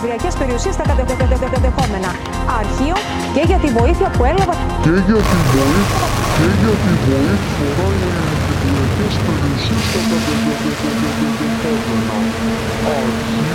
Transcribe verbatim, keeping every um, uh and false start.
Κυπριακές περιουσίες στα κατεδεχόμενα. Αρχείο και για τη βοήθεια που έλαβα. Και για τη βοήθεια, και για τη βοήθεια φοράει κυπριακές περιουσίες στα κατεδεχόμενα. Αρχείο.